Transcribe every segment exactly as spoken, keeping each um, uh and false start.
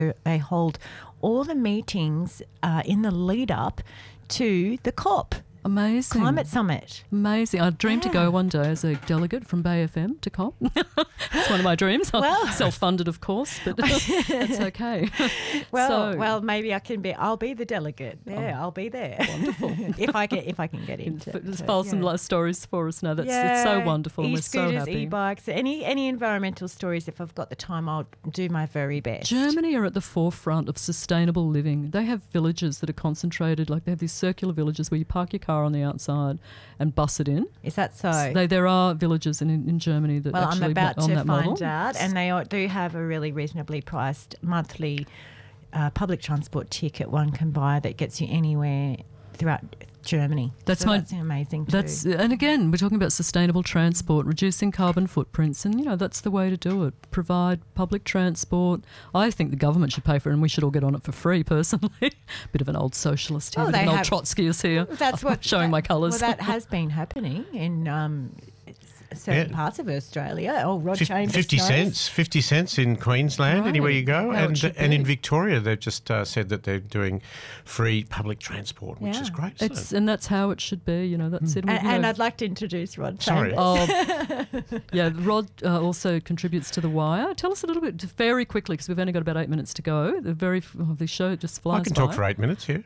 They hold all the meetings uh, in the lead up to the COP. Amazing. Climate Summit. Amazing. I dreamed Yeah. to go one day as a delegate from Bay F M to COP. It's one of my dreams. Well- Self-funded, of course, but it's okay. Well, So- well, maybe I can be. I'll be the delegate. Yeah, I'll be there. Wonderful. if I get if I can get into. F- Just it, file some yeah. li- stories for us now. That's it's so wonderful, and we're so E-scooters, happy. e-bikes, any any environmental stories. If I've got the time, I'll do my very best. Germany are at the forefront of sustainable living. They have villages that are concentrated, like they have these circular villages where you park your car on the outside and bus it in. Is that so? They, there are villages in, in Germany that Well, actually I'm about on to that find model. out, and they are- do have a really reasonably priced monthly uh, public transport ticket one can buy that gets you anywhere throughout Germany. That's so my- that's amazing too. That's and again, we're talking about sustainable transport, reducing carbon footprints, and you know that's the way to do it. Provide public transport. I think the government should pay for it, and we should all get on it for free. Personally, bit of an old socialist here, Oh, bit of they an old have- Trotskyist here. That's what showing my colours. Well, that has been happening in um, certain Yeah. parts of Australia. Oh, Rod Fif- Chambers fifty knows. cents, fifty cents in Queensland, Right. anywhere you go, How it and should and in be. Victoria they've just uh, said that they're doing free public transport, which is Yeah. great. isn't It's it? and that's how it should be. You know, that's it. And, We- you and know, I'd like to introduce Rod Sorry. Chambers. Oh, yeah, Rod uh, also contributes to The Wire. Tell us a little bit, very quickly, because we've only got about eight minutes to go. The very oh, the show just flies I can by. talk for eight minutes here.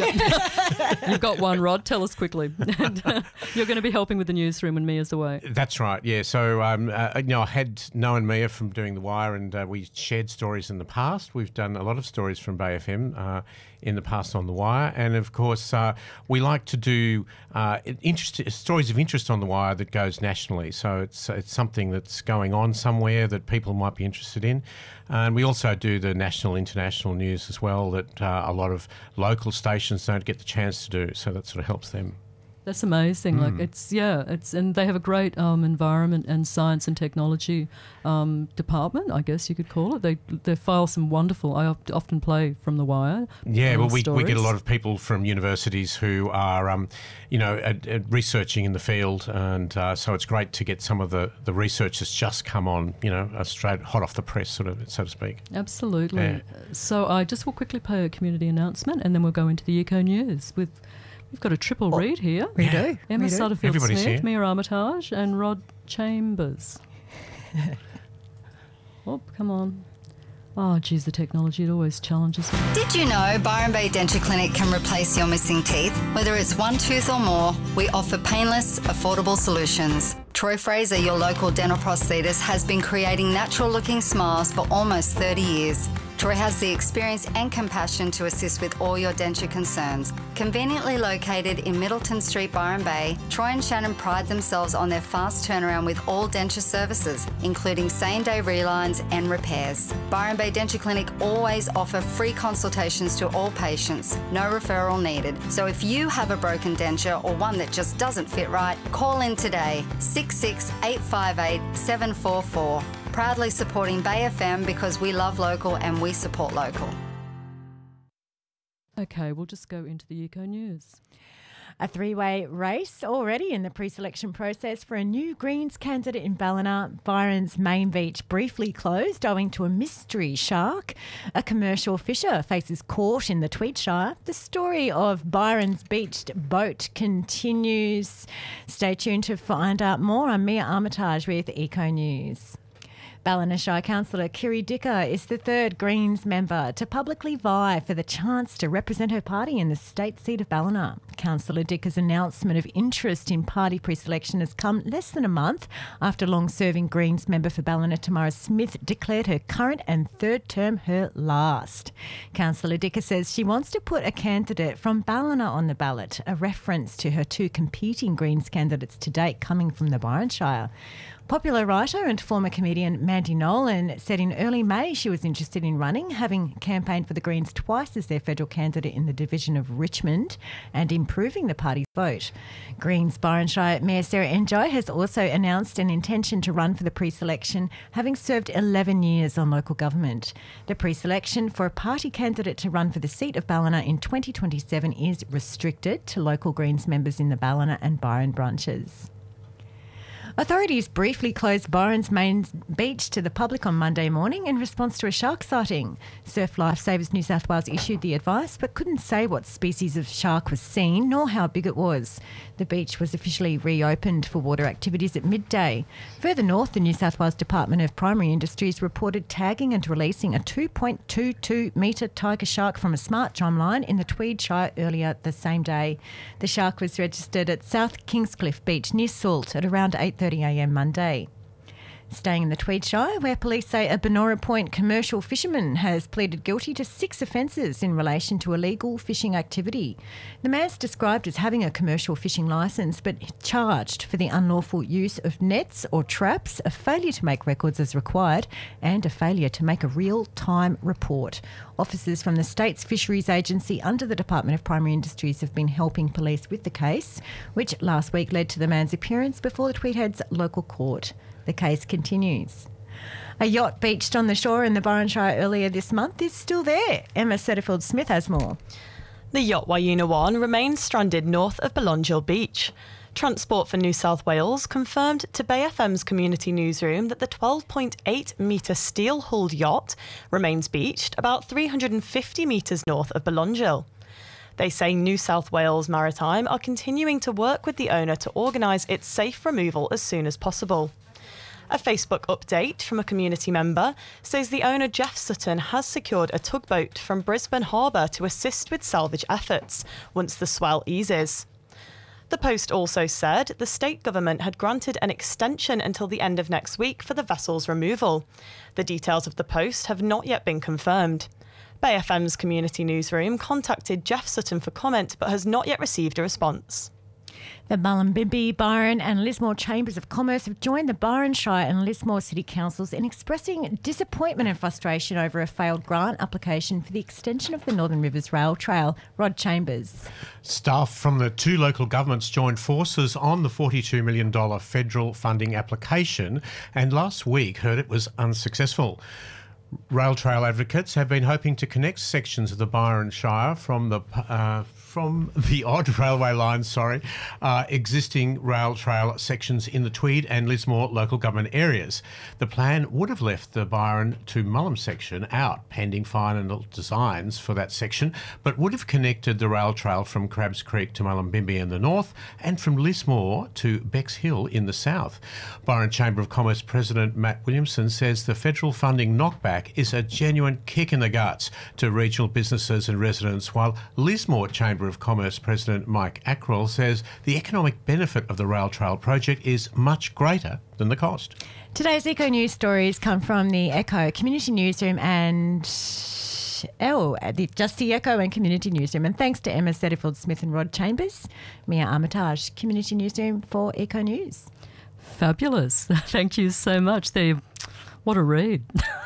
You've got one, Rod. Tell us quickly. And, uh, you're going to be helping with the newsroom when Mia's away. That's right, yeah. So, um, uh, you know, I had known Mia from doing The Wire, and uh, we shared stories in the past. We've done a lot of stories from Bay F M uh, in the past on The Wire. And, of course, uh, we like to do uh, interest, stories of interest on The Wire that goes nationally. So it's, it's something that's going on somewhere that people might be interested in. And we also do the national, international news as well that uh, a lot of local stations don't get the chance to do. So that sort of helps them. That's amazing. Hmm. Like it's yeah, it's and they have a great um, environment and science and technology um, department, I guess you could call it. They they file some wonderful. I oft- often play from The Wire. Yeah, um, well, we, we stories. get a lot of people from universities who are, um, you know, at, at researching in the field, and uh, so it's great to get some of the, the research that's just come on, you know, uh, straight hot off the press, sort of, so to speak. Absolutely. Yeah. So I just will quickly play a community announcement, and then we'll go into the Eco News with. We've got a triple read here. We do. Emma we do. Sutterfield Everybody's Smith, here. Mia Armitage, and Rod Chambers. Oh, come on. Oh, geez, the technology, it always challenges me. Did you know Byron Bay Denture Clinic can replace your missing teeth? Whether it's one tooth or more, we offer painless, affordable solutions. Troy Fraser, your local dental prosthetist, has been creating natural-looking smiles for almost thirty years. Troy has the experience and compassion to assist with all your denture concerns. Conveniently located in Middleton Street, Byron Bay, Troy and Shannon pride themselves on their fast turnaround with all denture services, including same-day relines and repairs. Byron Bay Denture Clinic always offer free consultations to all patients, no referral needed. So if you have a broken denture or one that just doesn't fit right, call in today, six six eight five eight seven four four. Proudly supporting Bay F M because we love local and we support local. Okay, we'll just go into the Eco News. A three-way race already in the pre-selection process for a new Greens candidate in Ballina. Byron's main beach briefly closed owing to a mystery shark. A commercial fisher faces court in the Tweed Shire. The story of Byron's beached boat continues. Stay tuned to find out more. I'm Mia Armitage with Eco News. Ballina Shire Councillor Kiri Dicker is the third Greens member to publicly vie for the chance to represent her party in the state seat of Ballina. Councillor Dicker's announcement of interest in party pre-selection has come less than a month after long-serving Greens member for Ballina Tamara Smith declared her current and third term her last. Councillor Dicker says she wants to put a candidate from Ballina on the ballot, a reference to her two competing Greens candidates to date coming from the Byron Shire. Popular writer and former comedian Mandy Nolan said in early May she was interested in running, having campaigned for the Greens twice as their federal candidate in the division of Richmond and improving the party's vote. Greens Byron Shire Mayor Sarah Enjoy has also announced an intention to run for the pre-selection, having served eleven years on local government. The pre-selection for a party candidate to run for the seat of Ballina in twenty twenty-seven is restricted to local Greens members in the Ballina and Byron branches. Authorities briefly closed Byron's main beach to the public on Monday morning in response to a shark sighting. Surf Lifesavers New South Wales issued the advice but couldn't say what species of shark was seen nor how big it was. The beach was officially reopened for water activities at midday. Further north, the New South Wales Department of Primary Industries reported tagging and releasing a two point two two metre tiger shark from a smart drumline in the Tweed Shire earlier the same day. The shark was registered at South Kingscliff Beach near Salt at around eight thirty a m Monday. Staying in the Tweed Shire, where police say a Benora Point commercial fisherman has pleaded guilty to six offences in relation to illegal fishing activity. The man's described as having a commercial fishing licence but charged for the unlawful use of nets or traps, a failure to make records as required, and a failure to make a real-time report. Officers from the state's fisheries agency under the Department of Primary Industries have been helping police with the case, which last week led to the man's appearance before the Tweed Heads local court. The case continues. A yacht beached on the shore in the Byron Shire earlier this month is still there. Emma Setterfield-Smith has more. The yacht Wayuna One remains stranded north of Belongil Beach. Transport for New South Wales confirmed to Bay F M's community newsroom that the twelve point eight metre steel-hulled yacht remains beached about three hundred fifty metres north of Belongil. They say New South Wales Maritime are continuing to work with the owner to organise its safe removal as soon as possible. A Facebook update from a community member says the owner Jeff Sutton has secured a tugboat from Brisbane Harbour to assist with salvage efforts once the swell eases. The post also said the state government had granted an extension until the end of next week for the vessel's removal. The details of the post have not yet been confirmed. Bay F M's community newsroom contacted Jeff Sutton for comment but has not yet received a response. The Mullumbimby, Byron and Lismore Chambers of Commerce have joined the Byron Shire and Lismore City Councils in expressing disappointment and frustration over a failed grant application for the extension of the Northern Rivers Rail Trail. Rod Chambers. Staff from the two local governments joined forces on the forty-two million dollars federal funding application and last week heard it was unsuccessful. Rail Trail advocates have been hoping to connect sections of the Byron Shire from the uh, from the odd railway lines, sorry, uh, existing rail trail sections in the Tweed and Lismore local government areas. The plan would have left the Byron to Mullum section out, pending final designs for that section, but would have connected the rail trail from Crabs Creek to Mullumbimby in the north and from Lismore to Becks Hill in the south. Byron Chamber of Commerce President Matt Williamson says the federal funding knockback is a genuine kick in the guts to regional businesses and residents, while Lismore Chamber of Commerce President Mike Ackrell says the economic benefit of the rail trail project is much greater than the cost. Today's Eco News stories come from the Echo Community Newsroom and oh, the, just the Echo and Community Newsroom. And thanks to Emma Setterfield-Smith and Rod Chambers, Mia Armitage, Community Newsroom for Eco News. Fabulous. Thank you so much. There, what a read.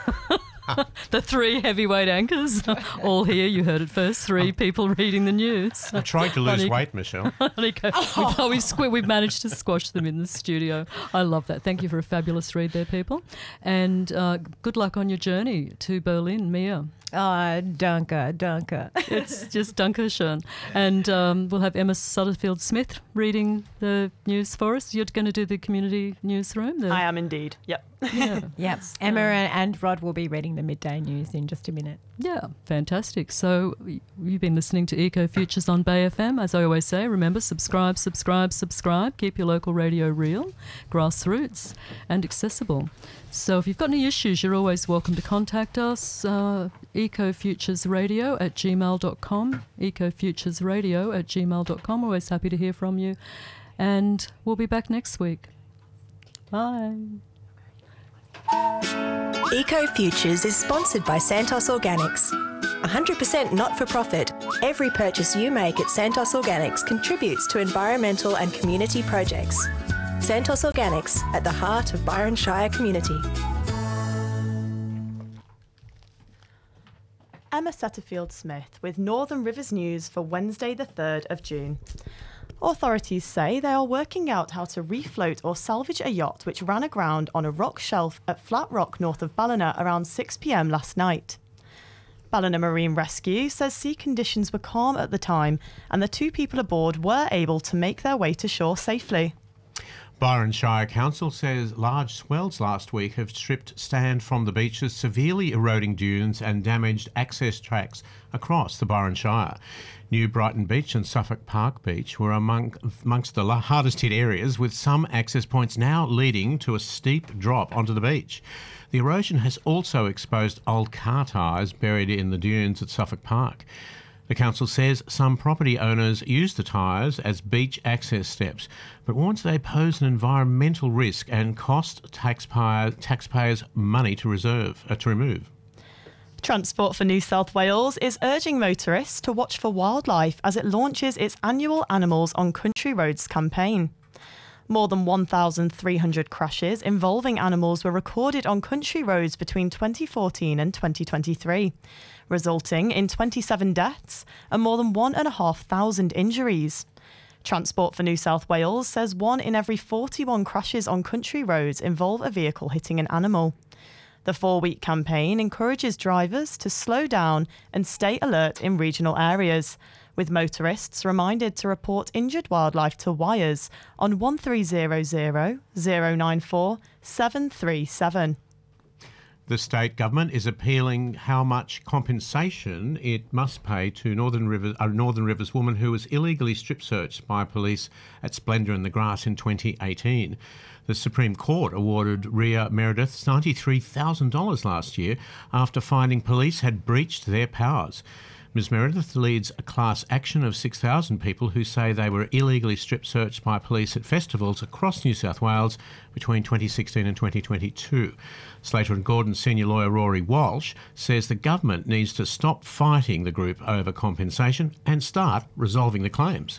The three heavyweight anchors, all here. You heard it first. Three people reading the news. I tried to lose Honey, weight, Michelle. Honeyco, oh. we've, squ- we've managed to squash them in the studio. I love that. Thank you for a fabulous read there, people. And uh, good luck on your journey to Berlin, Mia. Oh, danke, danke. It's just dankeschön. And um, we'll have Emma Sutterfield-Smith reading the news for us. You're going to do the community newsroom? The... I am indeed, yep. Yeah. Yep. Emma and Rod will be reading the midday news in just a minute. Yeah, fantastic. So you've been listening to Eco Futures on Bay F M. As I always say, remember, subscribe, subscribe, subscribe. Keep your local radio real, grassroots and accessible. So if you've got any issues, you're always welcome to contact us. Uh, ecofuturesradio at gmail dot com. ecofuturesradio at gmail dot com. Always happy to hear from you. And we'll be back next week. Bye. Eco Futures is sponsored by Santos Organics. one hundred percent not-for-profit, every purchase you make at Santos Organics contributes to environmental and community projects. Santos Organics, at the heart of Byron Shire community. Emma Setterfield-Smith with Northern Rivers News for Wednesday the third of June. Authorities say they are working out how to refloat or salvage a yacht which ran aground on a rock shelf at Flat Rock north of Ballina around six p m last night. Ballina Marine Rescue says sea conditions were calm at the time and the two people aboard were able to make their way to shore safely. Byron Shire Council says large swells last week have stripped sand from the beaches, severely eroding dunes and damaged access tracks across the Byron Shire. New Brighton Beach and Suffolk Park Beach were among, amongst the hardest hit areas, with some access points now leading to a steep drop onto the beach. The erosion has also exposed old car tyres buried in the dunes at Suffolk Park. The council says some property owners use the tyres as beach access steps, but warns they pose an environmental risk and cost taxpayer, taxpayers money to reserve uh, to remove. Transport for New South Wales is urging motorists to watch for wildlife as it launches its annual Animals on Country Roads campaign. More than one thousand three hundred crashes involving animals were recorded on country roads between twenty fourteen and twenty twenty-three, resulting in twenty-seven deaths and more than one thousand five hundred injuries. Transport for New South Wales says one in every forty-one crashes on country roads involve a vehicle hitting an animal. The four-week campaign encourages drivers to slow down and stay alert in regional areas, with motorists reminded to report injured wildlife to Wires on one three zero zero, zero nine four, seven three seven. The state government is appealing how much compensation it must pay to Northern Rivers, a Northern Rivers woman who was illegally strip searched by police at Splendour in the Grass in twenty eighteen. The Supreme Court awarded Ria Meredith ninety-three thousand dollars last year after finding police had breached their powers. Miz Meredith leads a class action of six thousand people who say they were illegally strip searched by police at festivals across New South Wales between twenty sixteen and twenty twenty-two. Slater and Gordon senior lawyer Rory Walsh says the government needs to stop fighting the group over compensation and start resolving the claims.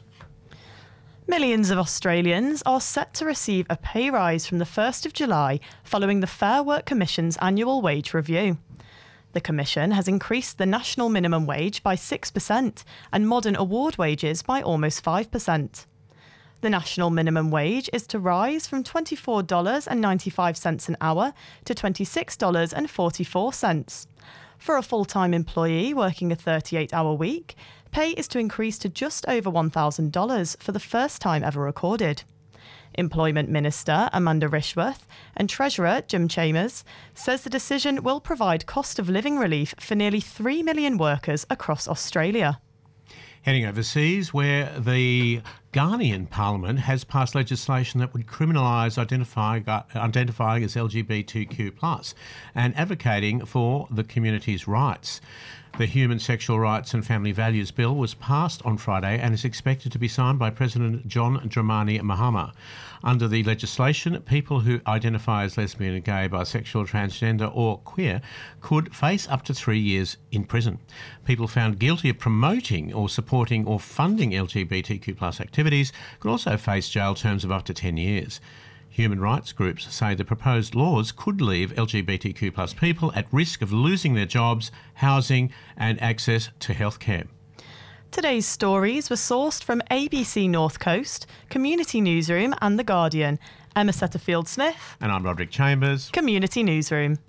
Millions of Australians are set to receive a pay rise from the first of July following the Fair Work Commission's annual wage review. The Commission has increased the national minimum wage by six percent and modern award wages by almost five percent. The national minimum wage is to rise from twenty-four dollars and ninety-five cents an hour to twenty-six dollars and forty-four cents. For a full-time employee working a thirty-eight hour week, pay is to increase to just over one thousand dollars for the first time ever recorded. Employment Minister Amanda Rishworth and Treasurer Jim Chambers says the decision will provide cost of living relief for nearly three million workers across Australia. Heading overseas, where the Ghanaian Parliament has passed legislation that would criminalise identifying, identifying as L G B T Q plus and advocating for the community's rights. The Human Sexual Rights and Family Values Bill was passed on Friday and is expected to be signed by President John Dramani Mahama. Under the legislation, people who identify as lesbian, gay, bisexual, transgender or queer could face up to three years in prison. People found guilty of promoting or supporting or funding L G B T Q plus activities could also face jail terms of up to ten years. Human rights groups say the proposed laws could leave L G B T Q plus people at risk of losing their jobs, housing and access to healthcare. Today's stories were sourced from A B C North Coast, Community Newsroom and The Guardian. Emma Setterfield-Smith. And I'm Roderick Chambers. Community Newsroom.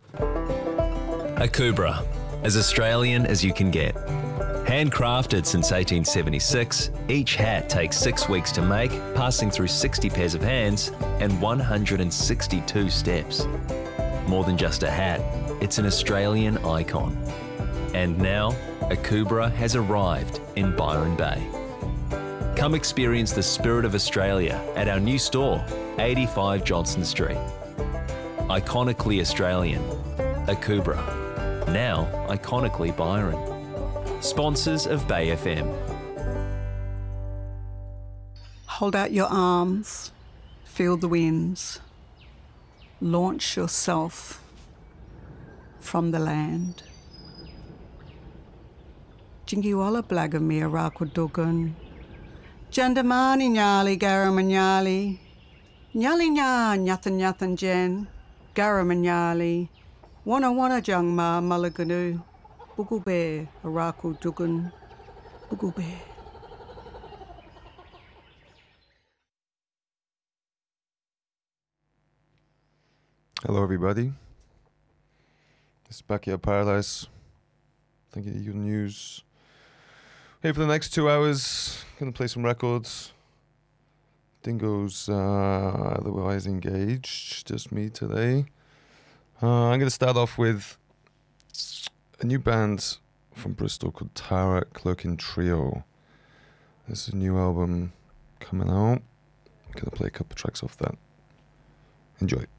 Akubra, as Australian as you can get. Handcrafted since eighteen seventy-six, each hat takes six weeks to make, passing through sixty pairs of hands and one hundred sixty-two steps. More than just a hat, it's an Australian icon. And now, Akubra has arrived in Byron Bay. Come experience the spirit of Australia at our new store, eighty-five Johnson Street. Iconically Australian, Akubra. Now iconically Byron. Sponsors of Bay F M. Hold out your arms, feel the winds. Launch yourself from the land. Jingiwala Blagamir Rakudugun. Jandamani Nyali Garamanyali. Nyali Nya Nyathan Nyathan Jen. Garamanyali. Wana Wana Jangma Malaganu. Bugube Araku Dugun. Bugube. Hello everybody. This is Backyard Paradise. Thank you to you news. Here for the next two hours. Gonna play some records. Dingo's uh, otherwise engaged, just me today. Uh, I'm going to start off with a new band from Bristol called Tara Cloaking Trio. This is a new album coming out. I'm going to play a couple tracks off that. Enjoy.